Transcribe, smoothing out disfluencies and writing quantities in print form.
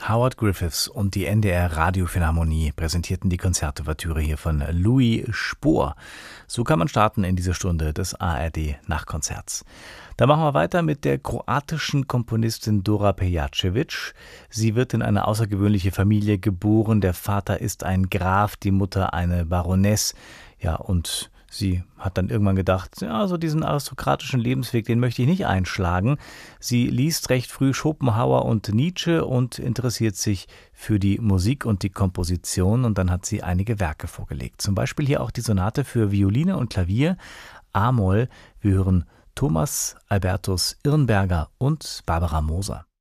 Howard Griffiths und die NDR Radiophilharmonie präsentierten die Konzertouvertüre hier von Louis Spohr. So kann man starten in diese Stunde des ARD Nachtkonzerts. Da machen wir weiter mit der kroatischen Komponistin Dora Pejacevic. Sie wird in eine außergewöhnliche Familie geboren. Der Vater ist ein Graf, die Mutter eine Baroness. Ja, und sie hat dann irgendwann gedacht, ja, so diesen aristokratischen Lebensweg, den möchte ich nicht einschlagen. Sie liest recht früh Schopenhauer und Nietzsche und interessiert sich für die Musik und die Komposition. Und dann hat sie einige Werke vorgelegt. Zum Beispiel hier auch die Sonate für Violine und Klavier, A-Moll. Wir hören Thomas Albertus Irnberger und Barbara Moser.